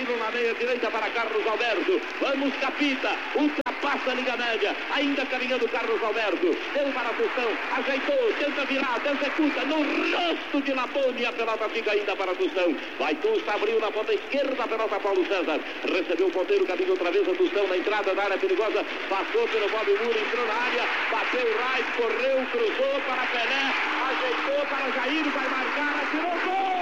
Jairo na meia direita para Carlos Alberto. Vamos, Capita. Ultrapassa a linha média. Ainda caminhando Carlos Alberto. Deu para Tostão. Ajeitou. Tenta virar. Executa. No rosto de Lapone. A pelota fica ainda para Tostão. Vai Tusta. Abriu na ponta esquerda. A pelota Paulo César. Recebeu o ponteiro. Caminho outra vez a Tostão na entrada da área perigosa. Passou pelo Bob Moura. Entrou na área. Bateu o Rais. Correu. Cruzou para Pelé. Ajeitou para Jair. Vai marcar. Atirou. Gol!